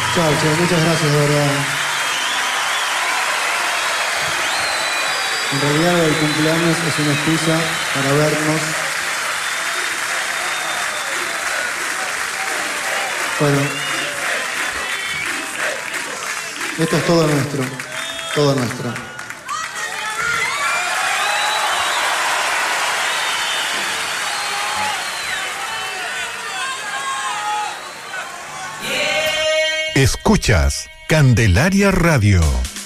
Chao, che, muchas gracias, de verdad. En realidad el cumpleaños es una excusa para vernos. Bueno, esto es todo nuestro, todo nuestro. Escuchas Candelaria Radio.